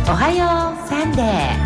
おはようサンデ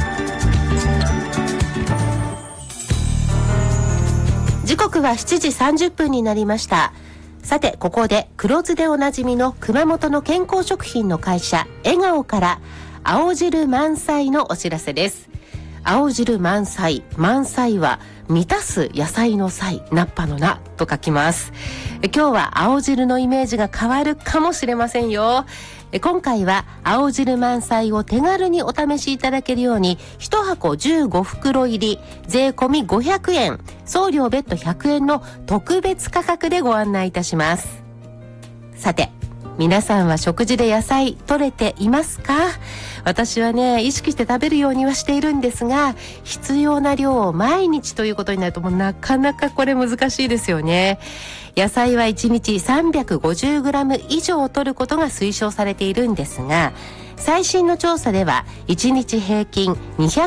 ー。時刻は7時30分になりました。さて、ここで黒酢でおなじみの熊本の健康食品の会社笑顔から青汁満載のお知らせです。青汁満載、満載は満たす野菜の菜、菜っぱの菜と書きます。今日は青汁のイメージが変わるかもしれませんよ。今回は青汁満載を手軽にお試しいただけるように1箱15袋入り税込み500円、送料別途100円の特別価格でご案内いたします。さて、皆さんは食事で野菜取れていますか？私はね、意識して食べるようにはしているんですが、必要な量を毎日ということになるともうなかなかこれ難しいですよね。野菜は1日 350g 以上取ることが推奨されているんですが、最新の調査では1日平均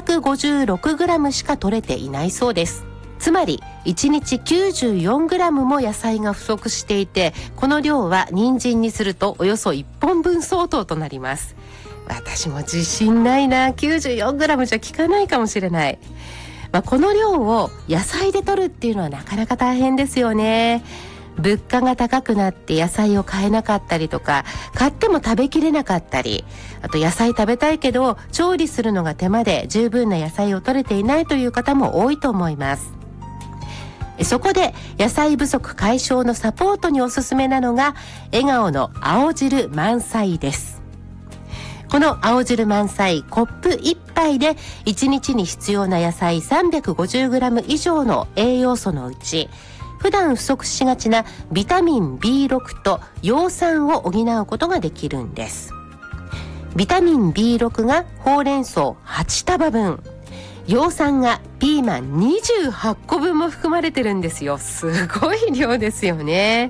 256g しか取れていないそうです。つまり1日 94g も野菜が不足していて、この量は人参にするとおよそ1本分相当となります。私も自信ないな。 94g じゃ効かないかもしれない。この量を野菜で取るっていうのはなかなか大変ですよね。物価が高くなって野菜を買えなかったりとか、買っても食べきれなかったり、あと野菜食べたいけど調理するのが手間で十分な野菜を取れていないという方も多いと思います。そこで野菜不足解消のサポートにおすすめなのが笑顔の青汁満載です。この青汁満載コップ1杯で1日に必要な野菜 350g 以上の栄養素のうち、普段不足しがちなビタミン B6 と葉酸を補うことができるんです。ビタミン B6 がほうれん草8束分、葉酸がピーマン28個分も含まれてるんですよ。すごい量ですよね。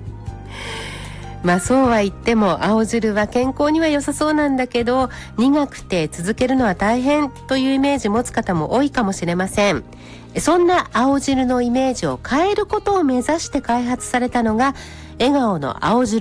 そうは言っても青汁は健康には良さそうなんだけど、苦くて続けるのは大変というイメージ持つ方も多いかもしれません。そんな青汁のイメージを変えることを目指して開発されたのが笑顔の青汁